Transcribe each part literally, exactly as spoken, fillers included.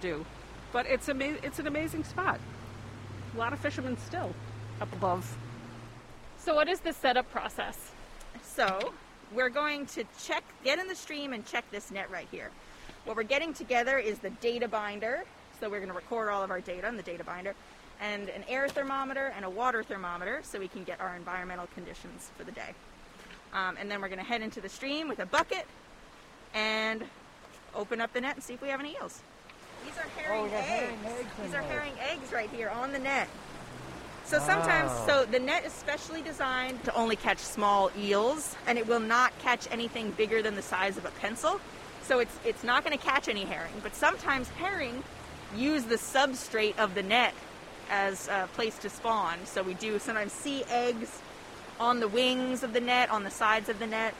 do. But it's, ama- it's an amazing spot. A lot of fishermen still up above. So what is the setup process? So we're going to check, get in the stream and check this net right here. What we're getting together is the data binder. So we're going to record all of our data in the data binder, and an air thermometer and a water thermometer so we can get our environmental conditions for the day. Um, and then we're going to head into the stream with a bucket and open up the net and see if we have any eels. These are herring Oh, we got eggs. herring eggs in These are there. herring eggs right here on the net. So sometimes, Wow. so the net is specially designed to only catch small eels, and it will not catch anything bigger than the size of a pencil. So it's it's not going to catch any herring. But sometimes herring use the substrate of the net as a place to spawn. So we do sometimes see eggs on the wings of the net, on the sides of the net.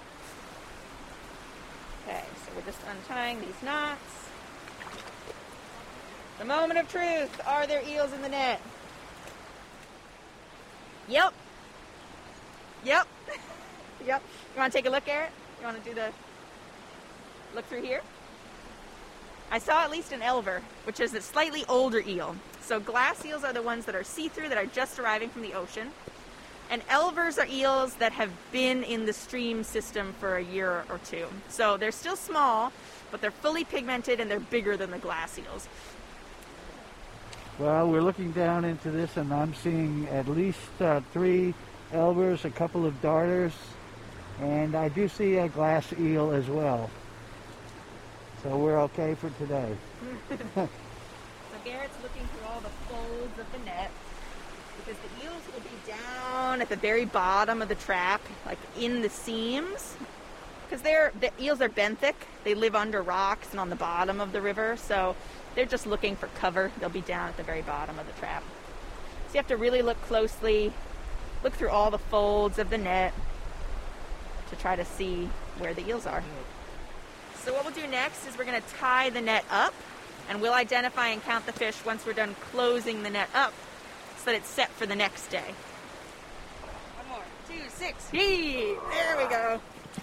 Okay, so we're just untying these knots. The moment of truth. Are there eels in the net? Yep. Yep. Yep. You want to take a look, Garrett? You want to do the look through here? I saw at least an elver, which is a slightly older eel. So glass eels are the ones that are see-through, that are just arriving from the ocean. And elvers are eels that have been in the stream system for a year or two. So they're still small, but they're fully pigmented and they're bigger than the glass eels. Well, we're looking down into this, and I'm seeing at least uh, three elvers, a couple of darters, and I do see a glass eel as well. So we're okay for today. So Garrett's looking through all the folds of the net, because the eels will be down at the very bottom of the trap, like in the seams. Because they're the eels are benthic. They live under rocks and on the bottom of the river, so they're just looking for cover. They'll be down at the very bottom of the trap. So you have to really look closely, look through all the folds of the net to try to see where the eels are. So what we'll do next is we're going to tie the net up, and we'll identify and count the fish once we're done closing the net up so that it's set for the next day. One more. Two, six. Yee! There we go.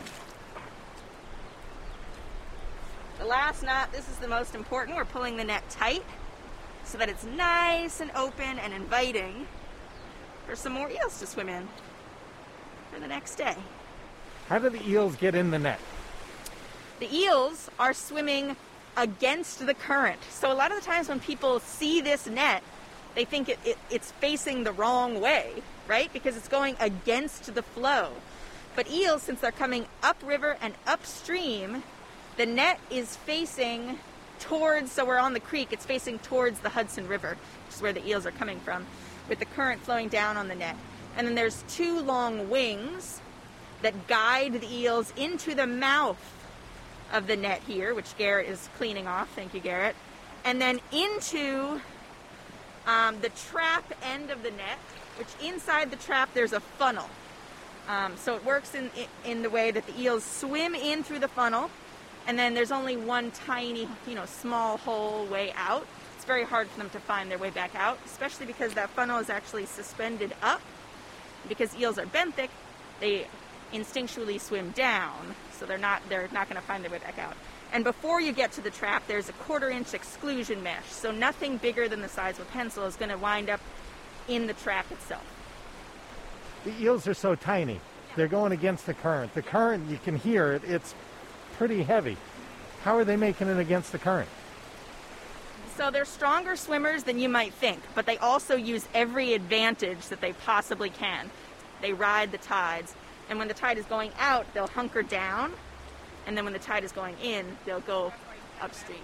The last knot, this is the most important. We're pulling the net tight so that it's nice and open and inviting for some more eels to swim in for the next day. How do the eels get in the net? The eels are swimming against the current. So a lot of the times when people see this net, they think it, it, it's facing the wrong way, right? Because it's going against the flow. But eels, since they're coming upriver and upstream, the net is facing towards, so we're on the creek, it's facing towards the Hudson River, which is where the eels are coming from, with the current flowing down on the net. And then there's two long wings that guide the eels into the mouth of the net here, which Garrett is cleaning off. Thank you, Garrett. And then into um, the trap end of the net, which inside the trap there's a funnel. Um, so it works in, in the way that the eels swim in through the funnel, and then there's only one tiny, you know, small hole way out. It's very hard for them to find their way back out, especially because that funnel is actually suspended up. Because eels are benthic, they instinctually swim down, so they're not they're not going to find their way back out. And before you get to the trap, there's a quarter inch exclusion mesh, so nothing bigger than the size of a pencil is going to wind up in the trap itself. The eels are so tiny. They're going against the current. The current, you can hear it, it's pretty heavy. How are they making it against the current? So they're stronger swimmers than you might think, but they also use every advantage that they possibly can. They ride the tides, and when the tide is going out, they'll hunker down, and then when the tide is going in, they'll go upstream.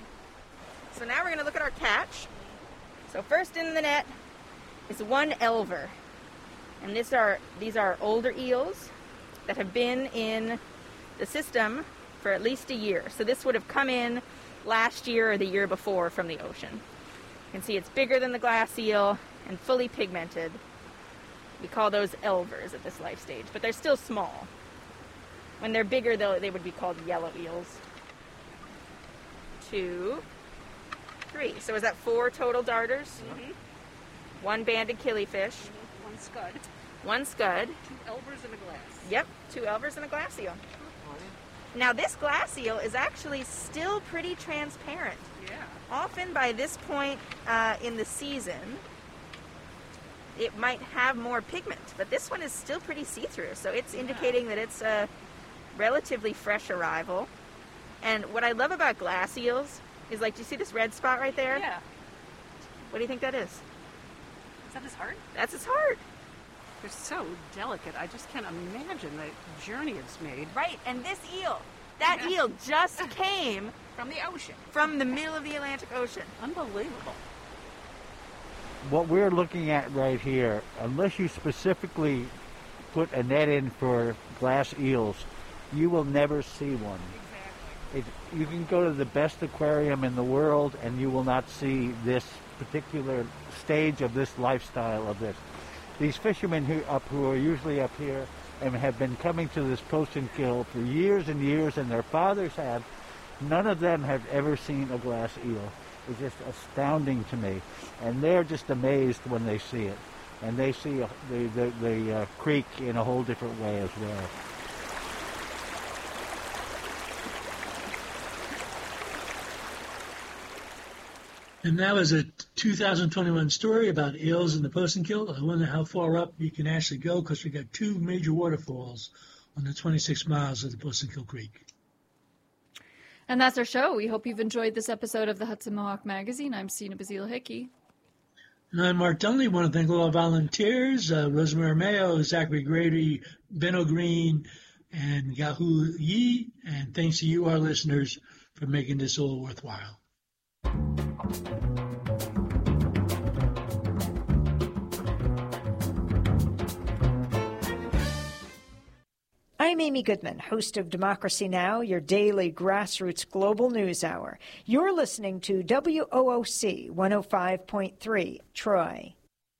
So now we're going to look at our catch. So first in the net is one elver, and these are these are older eels that have been in the system for at least a year. So this would have come in last year or the year before from the ocean. You can see it's bigger than the glass eel and fully pigmented. We call those elvers at this life stage, but they're still small. When they're bigger, though, they would be called yellow eels. Two, three. So is that four total darters? Mm-hmm. One banded killifish. Mm-hmm. One scud. One scud. Two elvers and a glass. Yep, two elvers and a glass eel. Now this glass eel is actually still pretty transparent. Yeah. often by this point uh, in the season, it might have more pigment, but this one is still pretty see-through, so it's indicating that it's a relatively fresh arrival. And what I love about glass eels is, like, do you see this red spot right there? Yeah. What do you think that is? Is that his heart? That's its heart. They're so delicate. I just can't imagine the journey it's made. Right, and this eel, that Yeah. eel just came From the ocean. from the middle of the Atlantic Ocean. Unbelievable. What we're looking at right here, unless you specifically put a net in for glass eels, you will never see one. It, you can go to the best aquarium in the world and you will not see this particular stage of this lifestyle of this. These fishermen who up who are usually up here and have been coming to this post and kill for years and years, and their fathers have, none of them have ever seen a glass eel. It's just astounding to me, and they're just amazed when they see it, and they see uh, the the, the uh, creek in a whole different way as well. And that was a two thousand twenty-one story about eels in the Post and Kill. I wonder how far up you can actually go, because we got two major waterfalls on the twenty-six miles of the Post and Kill Creek. And that's our show. We hope you've enjoyed this episode of the Hudson Mohawk Magazine. I'm Sina Bazile Hickey. And I'm Mark Dunley. I want to thank all our volunteers, uh, Rosemary Mayo, Zachary Grady, Benno Green, and Yahoo Yi. And thanks to you, our listeners, for making this all worthwhile. I'm Amy Goodman, host of Democracy Now!, your daily grassroots global news hour. You're listening to W O O C one oh five point three, Troy.